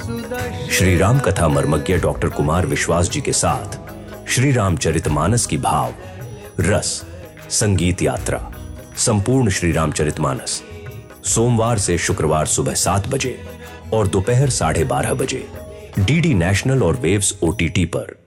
श्री राम कथा मर्मज्ञ डॉक्टर कुमार विश्वास जी के साथ श्री रामचरितमानस की भाव, रस, संगीत यात्रा, संपूर्ण श्री रामचरितमानस, सोमवार से शुक्रवार सुबह 7 बजे और दोपहर 12:30 बजे डीडी नेशनल और वेव्स OTT पर।